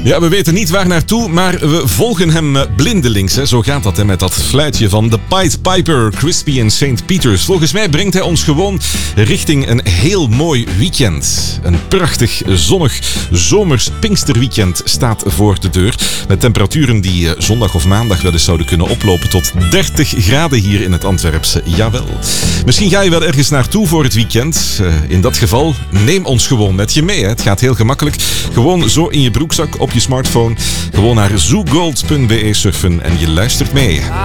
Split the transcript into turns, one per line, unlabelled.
Ja, we weten niet waar naartoe, maar we volgen hem blindelings. Hè. Zo gaat dat hè, met dat fluitje van de Pied Piper, Crispy in St. Peters. Volgens mij brengt hij ons gewoon richting een heel mooi weekend. Een prachtig, zonnig, zomers Pinksterweekend staat voor de deur. Met temperaturen die zondag of maandag wel eens zouden kunnen oplopen tot 30 graden hier in het Antwerpse. Jawel. Misschien ga je wel ergens naartoe voor het weekend. In dat geval, neem ons gewoon met je mee. Hè. Het gaat heel gemakkelijk. Gewoon zo in je broekzak op je smartphone. Gewoon naar zoogold.be surfen en je luistert mee.